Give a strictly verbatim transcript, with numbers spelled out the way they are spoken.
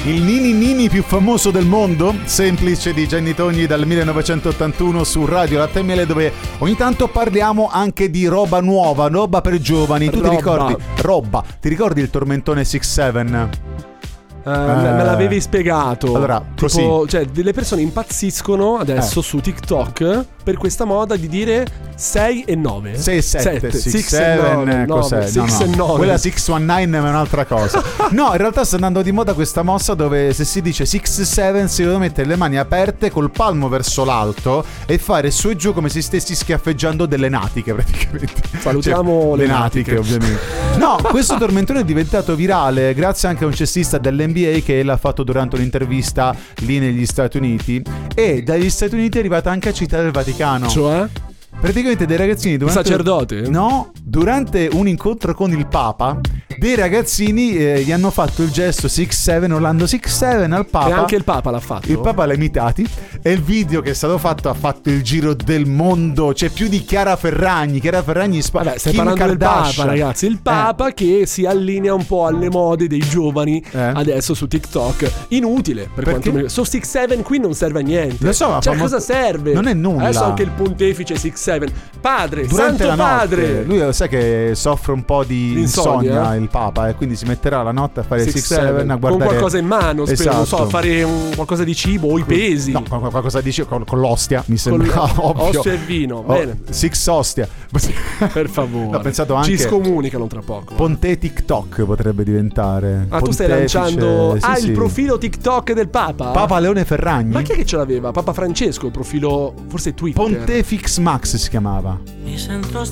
il Nini Nini più famoso del mondo, Semplice di Gianni Togni dal millenovecentottantuno su Radio Latte e Miele, dove ogni tanto parliamo anche di roba nuova, roba per giovani. Tu roba. ti ricordi? Roba. Ti ricordi il tormentone sei sette? Uh, me, me l'avevi spiegato. Allora, tipo, così. cioè, delle persone impazziscono adesso eh. su TikTok per questa moda di dire sei e nove. sei e sette, sei sette, nove, cos'è? sei e nove. Quella sei diciannove è un'altra cosa. No, in realtà sta andando di moda questa mossa dove se si dice sei sette si devono mettere le mani aperte col palmo verso l'alto e fare su e giù come se stessi schiaffeggiando delle natiche praticamente. Salutiamo cioè, le, le natiche, natiche ovviamente. No, questo tormentone è diventato virale grazie anche a un cestista dell'N B A che l'ha fatto durante un'intervista lì negli Stati Uniti, e dagli Stati Uniti è arrivata anche a Città del Vaticano. Cioè? Praticamente dei ragazzini durante... Il sacerdote? No, durante un incontro con il Papa, dei ragazzini eh, gli hanno fatto il gesto sei sette, Orlando sei sette al Papa. E anche il Papa l'ha fatto. Il Papa l'ha imitati e il video che è stato fatto ha fatto il giro del mondo. C'è più di Chiara Ferragni. Chiara Ferragni spa- Vabbè, stai Kim parlando Kardashian. del Papa, ragazzi. Il Papa eh. che si allinea un po' alle mode dei giovani eh. adesso su TikTok. Inutile per Perché? quanto mi... So sei sette qui non serve a niente. Lo so, ma cioè fa cosa molto... serve? Non è nulla. Adesso anche il pontefice sei sette. Padre, durante santo la notte, padre. lui sai che soffre un po' di Insonnia, insonnia, eh? il Papa, e quindi si metterà la notte a fare sei sette a guardare con qualcosa in mano, spero, esatto. non so, fare un, qualcosa di cibo o i pesi. No, qualcosa di cibo, con, con l'ostia, mi sembra Con ovvio. Ostia e vino, Oh, bene. Six ostia. Per favore. Ho pensato anche ci scomunicano tra poco. Ponte TikTok potrebbe diventare. Ah, tu stai Pontefice, lanciando sì, Ah, sì. il profilo TikTok del Papa? Papa Leone Ferragni. Ma chi è che ce l'aveva? Papa Francesco, il profilo, forse Twitter. Pontifex Max si chiamava. Mi sento